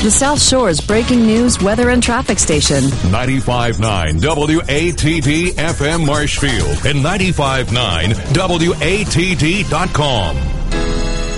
the South Shore's breaking news, weather, and traffic station. 95.9 WATD FM Marshfield and 95.9 WATD.com.